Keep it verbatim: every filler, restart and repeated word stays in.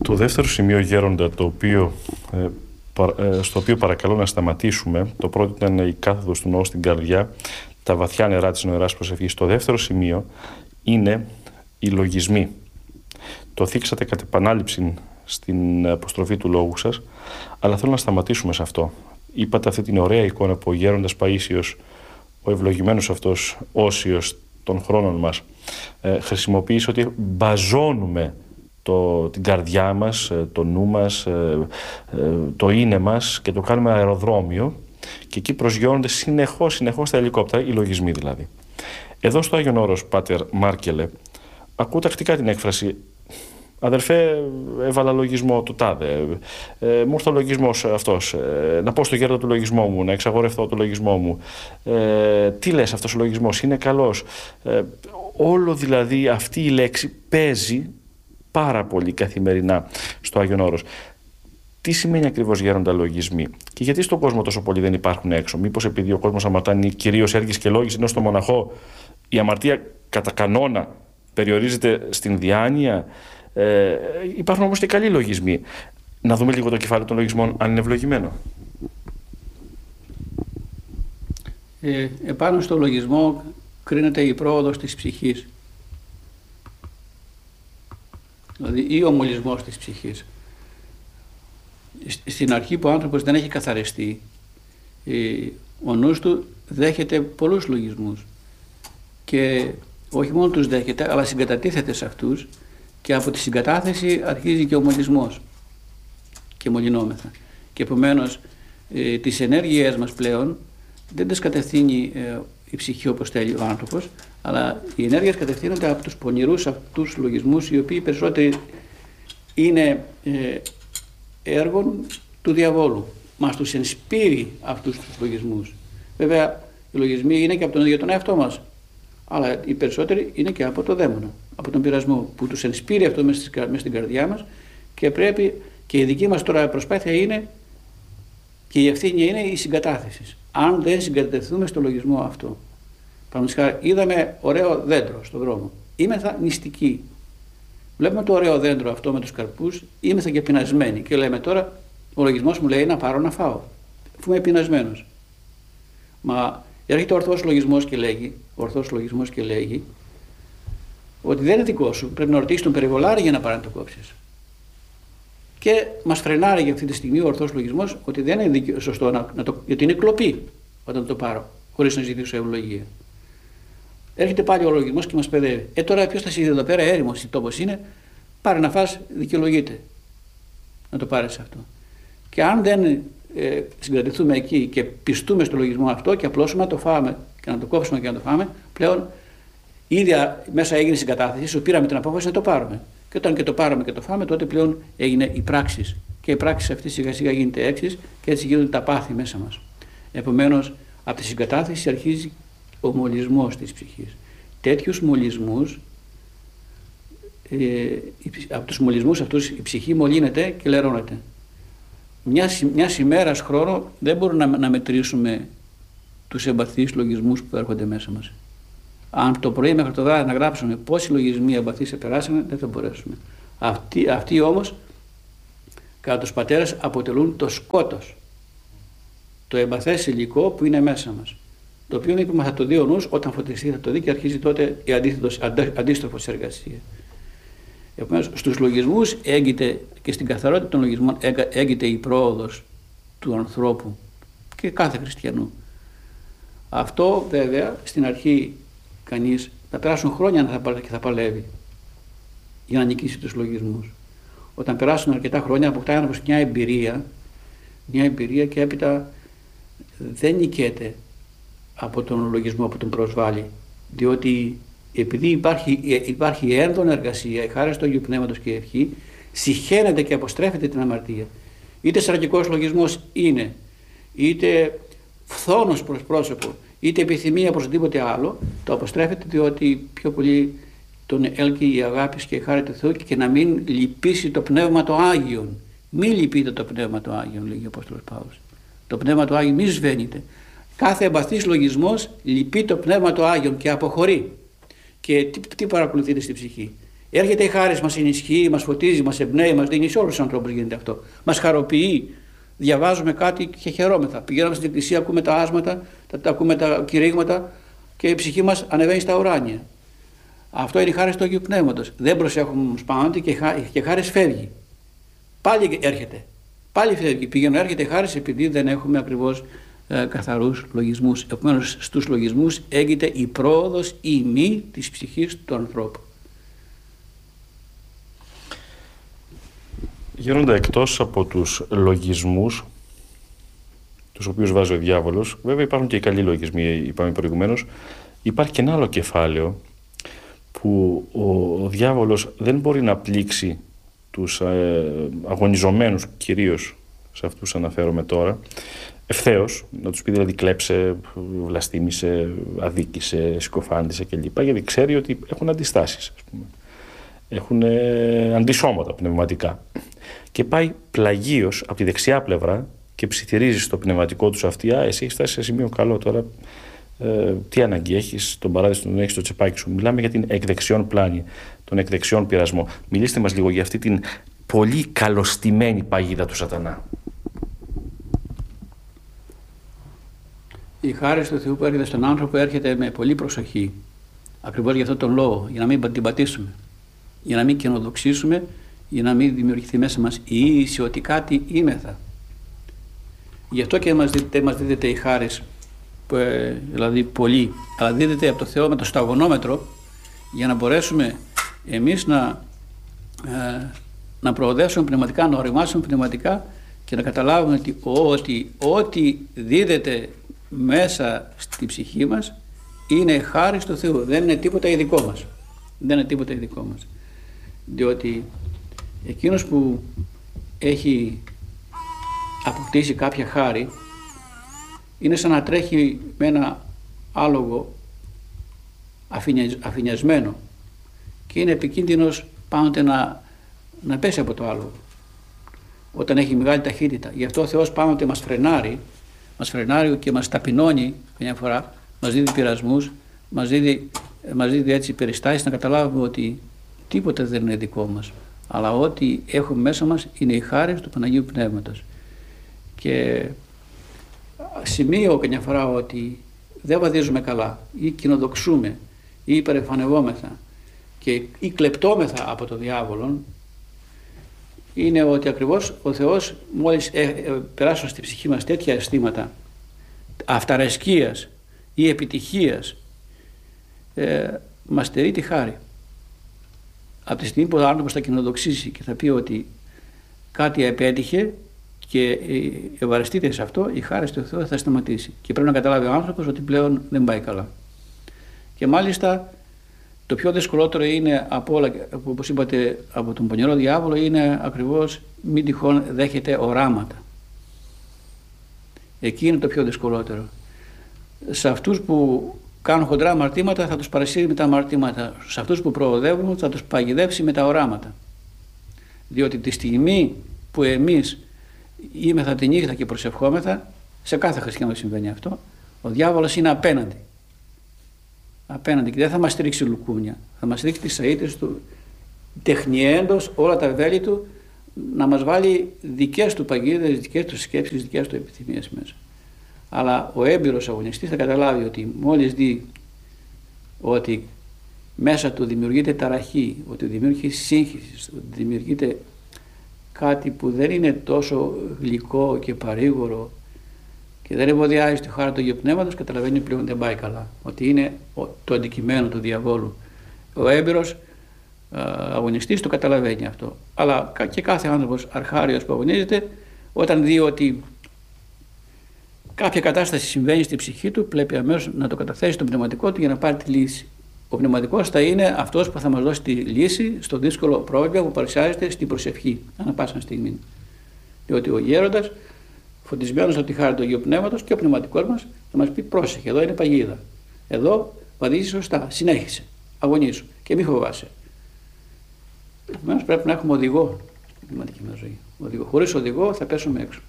Το δεύτερο σημείο, Γέροντα, το οποίο, ε, πα, ε, στο οποίο παρακαλώ να σταματήσουμε, το πρώτο ήταν η κάθοδος του ναού στην καρδιά, τα βαθιά νερά της νοεράς προσευχής. Το δεύτερο σημείο είναι οι λογισμοί. Το θίξατε κατ' επανάληψη στην αποστροφή του λόγου σας, αλλά θέλω να σταματήσουμε σε αυτό. Είπατε αυτή την ωραία εικόνα που ο Γέροντας Παΐσιος, ο ευλογημένος αυτός Όσιος των χρόνων μας, ε, χρησιμοποίησε ότι μπαζώνουμε το, την καρδιά μας, το νου μας, ε, ε, το είναι μας και το κάνουμε αεροδρόμιο και εκεί προσγειώνονται συνεχώς, συνεχώς τα ελικόπτερα, οι λογισμοί δηλαδή. Εδώ στο Άγιον Όρος, Πάτερ Μάρκελε, ακούω τακτικά την έκφραση «Αδερφέ, έβαλα λογισμό του τάδε, ε, μου ήρθε ο λογισμός αυτός, ε, να πω στο γέροντα του λογισμό μου, να εξαγορευτώ το λογισμό μου, ε, τι λες αυτός ο λογισμός, είναι καλός». Ε, όλο δηλαδή αυτή η λέξη παίζει πάρα πολύ καθημερινά στο Άγιον Όρος. Τι σημαίνει ακριβώς, Γέροντα, λογισμοί, και γιατί στον κόσμο τόσο πολλοί δεν υπάρχουν έξω? Μήπως επειδή ο κόσμος αμαρτάνει κυρίως έργης και λόγης, ενώ στο μοναχό η αμαρτία κατά κανόνα περιορίζεται στην διάνοια? Ε, υπάρχουν όμως και καλοί λογισμοί. Να δούμε λίγο το κεφάλαιο των λογισμών, αν είναι ευλογημένο. Ε, επάνω στο λογισμό κρίνεται η πρόοδος της ψυχής, δηλαδή ή ο μολυσμός της ψυχής. Στην αρχή που ο άνθρωπος δεν έχει καθαριστεί, ο νους του δέχεται πολλούς λογισμούς και όχι μόνο τους δέχεται, αλλά συγκατατίθεται σε αυτούς, και από τη συγκατάθεση αρχίζει και ο μολυσμός και μολυνόμεθα. Και επομένως ε, τις ενέργειές μας πλέον δεν τις κατευθύνει ε, η ψυχή όπως θέλει ο άνθρωπος, αλλά οι ενέργειες κατευθύνονται από τους πονηρούς αυτούς λογισμούς, οι οποίοι περισσότεροι είναι ε, έργων του διαβόλου. Μας τους ενспείρει αυτούς τους λογισμούς. Βέβαια οι λογισμοί είναι και από τον ίδιο τον εαυτό μας, αλλά οι περισσότεροι είναι και από το δαίμονα, από τον πειρασμό που τους ενспείρει αυτό μέσα στην καρδιά μας, και πρέπει και η δική μας τώρα προσπάθεια είναι, και η ευθύνη είναι η συγκατάθεση. Αν δεν συγκατατεθούμε στο λογισμό αυτό, παραδείγματος χάρη, είδαμε ωραίο δέντρο στον δρόμο, είμεθα νηστικοί. Βλέπουμε το ωραίο δέντρο αυτό με τους καρπούς, είμεθα και πεινασμένοι και λέμε τώρα, ο λογισμός μου λέει να πάρω να φάω, αφού είμαι πεινασμένος. Μα έρχεται ο ορθός λογισμός και λέγει, ο ορθός λογισμός και λέγει ότι δεν είναι δικό σου, πρέπει να ρωτήσεις τον περιβολάρη για να πάρει να το κόψεις. Και μας φρενάρει για αυτή τη στιγμή ο ορθός λογισμός ότι δεν είναι δίκαιο, σωστό να, να το, γιατί είναι κλοπή όταν το πάρω, χωρίς να ζητήσω ευλογία. Έρχεται πάλι ο λογισμός και μας παιδεύει. Ε, τώρα ποιος θα σидεί εδώ πέρα, έρημος τόπος είναι, πάρε να φας, δικαιολογείται να το πάρεις αυτό. Και αν δεν ε, συγκρατηθούμε εκεί και πιστούμε στο λογισμό αυτό και απλώσουμε να το φάμε και να το κόψουμε και να το φάμε, πλέον ήδη μέσα έγινε συγκατάθεση, σου πήραμε την απόφαση να το πάρουμε. Και όταν και το πάραμε και το φάμε, τότε πλέον έγινε η πράξη. Και η πράξη αυτή σιγά σιγά γίνεται έξι και έτσι γίνονται τα πάθη μέσα μας. Επομένως, από τη συγκατάθεση αρχίζει ο μολυσμός της ψυχής. Τέτοιους μολυσμούς, ε, από τους μολυσμούς αυτούς η ψυχή μολύνεται και λερώνεται. Μια, μια ημέρα χρόνο δεν μπορούμε να, να μετρήσουμε τους εμπαθείς λογισμούς που έρχονται μέσα μας. Αν το πρωί μέχρι το βράδυ να γράψουμε πόσοι λογισμοί εμπαθείς περάσανε, δεν θα μπορέσουμε. Αυτοί, αυτοί όμως, κατά τους πατέρες, αποτελούν το σκότος, το εμπαθές υλικό που είναι μέσα μας. Το οποίο είπαμε θα το δει ο νους, όταν φωτιστεί θα το δει και αρχίζει τότε η αντίστροφος εργασία. Επομένως, στους λογισμούς έγκυται και στην καθαρότητα των λογισμών έγκυται η πρόοδος του ανθρώπου και κάθε χριστιανού. Αυτό βέβαια στην αρχή κανείς θα περάσουν χρόνια και θα παλεύει για να νικήσει τους λογισμούς. Όταν περάσουν αρκετά χρόνια αποκτάει άνθρωπος μια εμπειρία, μια εμπειρία και έπειτα δεν νικέται από τον λογισμό που τον προσβάλλει, διότι επειδή υπάρχει, υπάρχει έντονη εργασία, η χάρις του Αγίου Πνεύματος και η ευχή, συχαίνεται και αποστρέφεται την αμαρτία. Είτε σαρκικός λογισμός είναι, είτε φθόνος προς πρόσωπο, είτε επιθυμία προς οτιδήποτε άλλο, το αποστρέφεται, διότι πιο πολύ τον έλκει η αγάπη και η χάρη του Θεού, και να μην λυπήσει το Πνεύμα το Άγιον. Μην λυπείτε το Πνεύμα το Άγιον, λέγει ο Απόστολος Παύλος. Το Πνεύμα το Άγιον μη σβαίνεται. Κάθε εμπαθής λογισμός λυπεί το Πνεύμα το Άγιον και αποχωρεί. Και τι, τι παρακολουθείτε στην ψυχή? Έρχεται η χάρις, μας ενισχύει, μας φωτίζει, μας εμπνέει, μας δίνει, σε όλους τους ανθρώπους γίνεται αυτό. Μας χαροποιεί. Διαβάζουμε κάτι και χαιρόμεθα. Πηγαίνουμε στην εκκλησία, ακούμε τα άσματα, τα, ακούμε τα κηρύγματα και η ψυχή μας ανεβαίνει στα ουράνια. Αυτό είναι η χάρις του Αγίου Πνεύματος. Δεν προσέχουμε όμως πάνω και, και χάρις φεύγει. Πάλι έρχεται. Πάλι φεύγει. Πηγαίνουμε, έρχεται η χάρις επειδή δεν έχουμε ακριβώς ε, καθαρούς λογισμούς. Επομένως στους λογισμούς έγκυται η πρόοδος ή μη της ψυχής του ανθρώπου. Γέροντα, εκτός από τους λογισμούς, τους οποίους βάζει ο διάβολος, βέβαια υπάρχουν και οι καλοί λογισμοί, είπαμε προηγουμένως, υπάρχει και ένα άλλο κεφάλαιο που ο, ο διάβολος δεν μπορεί να πλήξει τους ε, αγωνιζομένους, κυρίως σε αυτούς αναφέρομαι τώρα, ευθέως, να τους πει δηλαδή κλέψε, βλαστήμησε, αδίκησε, συκοφάντησε κλπ. Γιατί ξέρει ότι έχουν αντιστάσεις, ας πούμε. Έχουν ε, αντισώματα πνευματικά. Και πάει πλαγίως από τη δεξιά πλευρά και ψιθυρίζει στο πνευματικό του αυτή. Α, εσύ έχεις φτάσει σε σημείο καλό τώρα. Ε, τι ανάγκη έχεις, τον παράδεισο τον έχεις στο τσεπάκι σου. Μιλάμε για την εκδεξιόν πλάνη, τον εκδεξιόν πειρασμό. Μιλήστε μας λίγο για αυτή την πολύ καλωστημένη παγίδα του σατανά. Η χάρις του Θεού που έρχεται στον άνθρωπο έρχεται με πολύ προσοχή. Ακριβώς για αυτόν τον λόγο, για να μην την πατήσουμε, για να μην καινοδοξήσουμε, για να μην δημιουργηθεί μέσα μας η ίηση ότι κάτι είμεθα. Γι' αυτό και μας δίδεται, μας δίδεται η χάρις, δηλαδή πολύ, αλλά δίδεται από το Θεό με το σταγονόμετρο για να μπορέσουμε εμείς να, ε, να προοδεύσουμε πνευματικά, να οριμάσουμε πνευματικά και να καταλάβουμε ότι ό,τι, ό,τι δίδεται μέσα στη ψυχή μας είναι χάρις του Θεού, δεν είναι τίποτα ειδικό μας. Δεν είναι τίποτα ειδικό μας. Διότι εκείνος που έχει αποκτήσει κάποια χάρη είναι σαν να τρέχει με ένα άλογο αφηνιασμένο και είναι επικίνδυνος πάντοτε να, να πέσει από το άλογο όταν έχει μεγάλη ταχύτητα. Γι' αυτό ο Θεός πάντοτε μας φρενάρει, μας φρενάρει και μας ταπεινώνει μια φορά, μας δίδει πειρασμούς, μας δίδει, μας δίδει έτσι περιστάσεις να καταλάβουμε ότι τίποτα δεν είναι δικό μας, αλλά ό,τι έχουμε μέσα μας είναι η χάρις του Παναγίου Πνεύματος. Και σημείο καμιά φορά ότι δεν βαδίζουμε καλά ή κοινοδοξούμε ή υπερεφανευόμεθα και ή κλεπτόμεθα από το διάβολο είναι ότι ακριβώς ο Θεός μόλις ε, ε, περάσουν στη ψυχή μας τέτοια αισθήματα αυταρεσκίας ή επιτυχίας ε, μας στερεί τη χάρη. Από τη στιγμή που ο άνθρωπος θα κοινοδοξήσει και θα πει ότι κάτι επέτυχε και ευαρεστείται σε αυτό, η χάρη του Θεού θα σταματήσει. Και πρέπει να καταλάβει ο άνθρωπος ότι πλέον δεν πάει καλά. Και μάλιστα το πιο δυσκολότερο είναι από όλα, όπως είπατε, από τον πονηρό διάβολο, είναι ακριβώς μην τυχόν δέχεται οράματα. Εκεί είναι το πιο δυσκολότερο. Σε αυτούς που κάνουν χοντρά αμαρτήματα θα τους παρασύρει με τα αμαρτήματα. Σε αυτούς που προοδεύουν θα τους παγιδεύσει με τα οράματα. Διότι τη στιγμή που εμείς είμεθα τη νύχτα και προσευχόμεθα, σε κάθε χριστιανό συμβαίνει αυτό, ο διάβολος είναι απέναντι. Απέναντι και δεν θα μας στρίξει λουκούμια, θα μας στρίξει τις σαΐτες του, τεχνιέντος όλα τα βέλη του, να μας βάλει δικές του παγίδες, δικές του σκέψεις, δικές του επιθυμίες μέσα. Αλλά ο έμπειρος αγωνιστής θα καταλάβει ότι μόλις δει ότι μέσα του δημιουργείται ταραχή, ότι δημιουργείται σύγχυση, ότι δημιουργείται κάτι που δεν είναι τόσο γλυκό και παρήγορο και δεν ευωδιάζει στη χάρη του Αγίου Πνεύματος, καταλαβαίνει πλέον δεν πάει καλά, ότι είναι το αντικειμένο του διαβόλου. Ο έμπειρος αγωνιστής το καταλαβαίνει αυτό. Αλλά και κάθε άνθρωπος αρχάριος που αγωνίζεται, όταν δει ότι κάποια κατάσταση συμβαίνει στη ψυχή του, πρέπει αμέσως να το καταθέσει στον πνευματικό του για να πάρει τη λύση. Ο πνευματικός θα είναι αυτός που θα μας δώσει τη λύση στο δύσκολο πρόβλημα που παρουσιάζεται στην προσευχή, ανά πάσα στιγμή. Διότι ο γέροντας, φωτισμένος από τη χάρη του Αγίου Πνεύματος, και ο πνευματικός μας θα μας πει: πρόσεχε, εδώ είναι παγίδα. Εδώ βαδίζει σωστά, συνέχισε, αγωνίσου και μη φοβάσαι. Επομένως πρέπει να έχουμε οδηγό στην πνευματική μας ζωή. Οδηγό. Χωρίς οδηγό θα πέσουμε έξω.